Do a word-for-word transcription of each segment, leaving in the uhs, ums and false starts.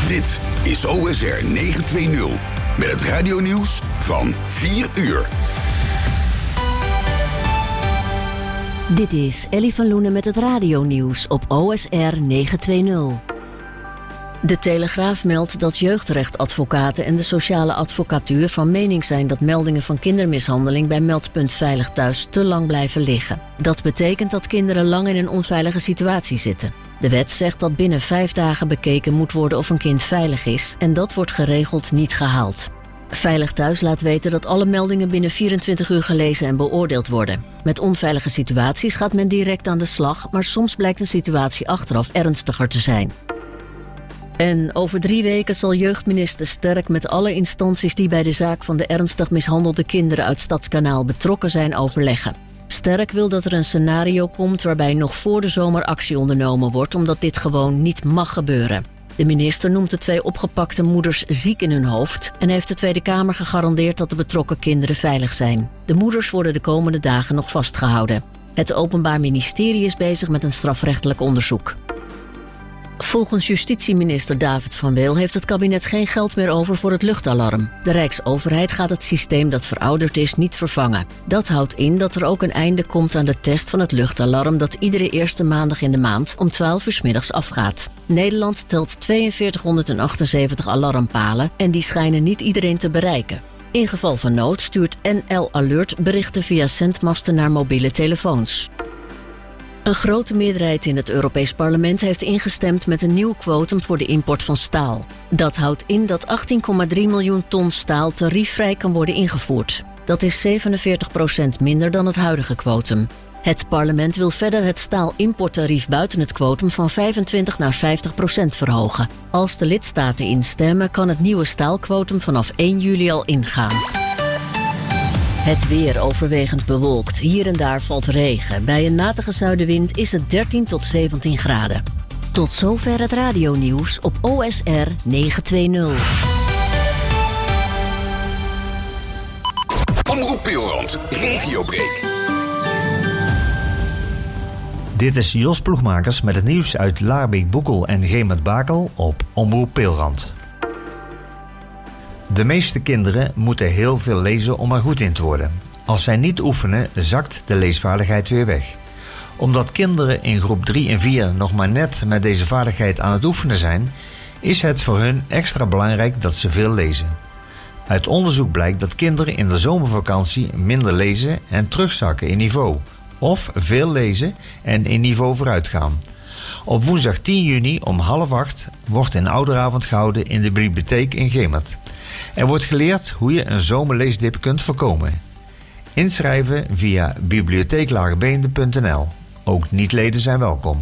Dit is O S R negenhonderdtwintig met het radionieuws van vier uur. Dit is Ellie van Loenen met het radionieuws op O S R negenhonderdtwintig. De Telegraaf meldt dat jeugdrechtadvocaten en de sociale advocatuur van mening zijn dat meldingen van kindermishandeling bij Meldpunt Veilig Thuis te lang blijven liggen. Dat betekent dat kinderen lang in een onveilige situatie zitten. De wet zegt dat binnen vijf dagen bekeken moet worden of een kind veilig is en dat wordt geregeld niet gehaald. Veilig Thuis laat weten dat alle meldingen binnen vierentwintig uur gelezen en beoordeeld worden. Met onveilige situaties gaat men direct aan de slag, maar soms blijkt een situatie achteraf ernstiger te zijn. En over drie weken zal jeugdminister Sterk met alle instanties die bij de zaak van de ernstig mishandelde kinderen uit Stadskanaal betrokken zijn overleggen. Sterk wil dat er een scenario komt waarbij nog voor de zomer actie ondernomen wordt, omdat dit gewoon niet mag gebeuren. De minister noemt de twee opgepakte moeders ziek in hun hoofd en heeft de Tweede Kamer gegarandeerd dat de betrokken kinderen veilig zijn. De moeders worden de komende dagen nog vastgehouden. Het Openbaar Ministerie is bezig met een strafrechtelijk onderzoek. Volgens justitieminister David van Weel heeft het kabinet geen geld meer over voor het luchtalarm. De Rijksoverheid gaat het systeem dat verouderd is niet vervangen. Dat houdt in dat er ook een einde komt aan de test van het luchtalarm dat iedere eerste maandag in de maand om twaalf uur 's middags afgaat. Nederland telt tweeënveertighonderdachtenzeventig alarmpalen en die schijnen niet iedereen te bereiken. In geval van nood stuurt N L Alert berichten via zendmasten naar mobiele telefoons. Een grote meerderheid in het Europees Parlement heeft ingestemd met een nieuw quotum voor de import van staal. Dat houdt in dat achttien komma drie miljoen ton staal tariefvrij kan worden ingevoerd. Dat is zevenenveertig procent minder dan het huidige quotum. Het parlement wil verder het staalimporttarief buiten het quotum van vijfentwintig naar vijftig procent verhogen. Als de lidstaten instemmen, kan het nieuwe staalquotum vanaf één juli al ingaan. Het weer overwegend bewolkt. Hier en daar valt regen. Bij een matige zuidenwind is het dertien tot zeventien graden. Tot zover het radionieuws op O S R negenhonderdtwintig. Omroep Peelrand, regiobreak. Dit is Jos Ploegmakers met het nieuws uit Laarbeek, Boekel en Gemert-Bakel op Omroep Peelrand. De meeste kinderen moeten heel veel lezen om er goed in te worden. Als zij niet oefenen, zakt de leesvaardigheid weer weg. Omdat kinderen in groep drie en vier nog maar net met deze vaardigheid aan het oefenen zijn, is het voor hun extra belangrijk dat ze veel lezen. Uit onderzoek blijkt dat kinderen in de zomervakantie minder lezen en terugzakken in niveau. Of veel lezen en in niveau vooruit gaan. Op woensdag tien juni om half acht wordt een ouderavond gehouden in de bibliotheek in Gemert. Er wordt geleerd hoe je een zomerleesdip kunt voorkomen. Inschrijven via bibliotheeklagerbeende punt n l. Ook niet-leden zijn welkom.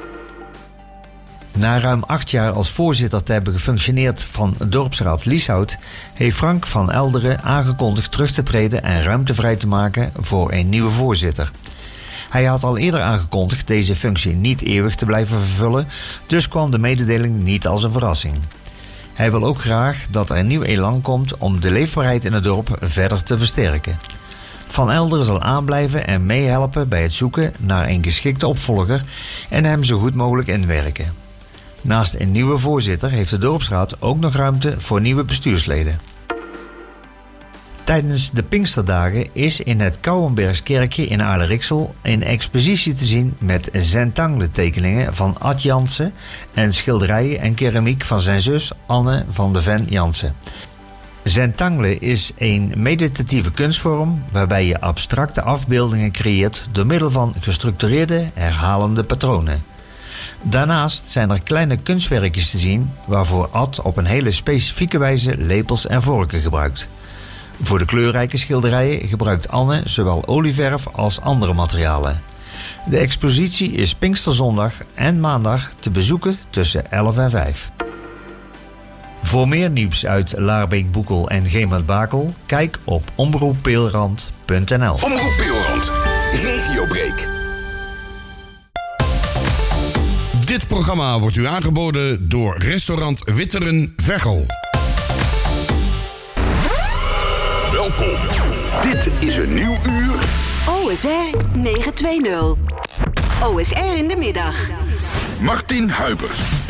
Na ruim acht jaar als voorzitter te hebben gefunctioneerd van dorpsraad Lieshout, heeft Frank van Elderen aangekondigd terug te treden en ruimte vrij te maken voor een nieuwe voorzitter. Hij had al eerder aangekondigd deze functie niet eeuwig te blijven vervullen, dus kwam de mededeling niet als een verrassing. Hij wil ook graag dat er een nieuw elan komt om de leefbaarheid in het dorp verder te versterken. Van Elderen zal aanblijven en meehelpen bij het zoeken naar een geschikte opvolger en hem zo goed mogelijk inwerken. Naast een nieuwe voorzitter heeft de dorpsraad ook nog ruimte voor nieuwe bestuursleden. Tijdens de Pinksterdagen is in het Kouwenbergskerkje in Aarle-Rixel een expositie te zien met zentangle tekeningen van Ad Jansen en schilderijen en keramiek van zijn zus Anne van de Ven Jansen. Zentangle is een meditatieve kunstvorm waarbij je abstracte afbeeldingen creëert door middel van gestructureerde, herhalende patronen. Daarnaast zijn er kleine kunstwerkjes te zien waarvoor Ad op een hele specifieke wijze lepels en vorken gebruikt. Voor de kleurrijke schilderijen gebruikt Anne zowel olieverf als andere materialen. De expositie is Pinksterzondag en maandag te bezoeken tussen elf en vijf. Voor meer nieuws uit Laarbeek, Boekel en Gemert-Bakel, kijk op omroep peelrand punt n l. Omroep Peelrand, regiobreak. Dit programma wordt u aangeboden door restaurant Witteren Veghel. Welkom. Dit is een nieuw uur. O S R negenhonderdtwintig. O S R in de middag. Martin Huibers.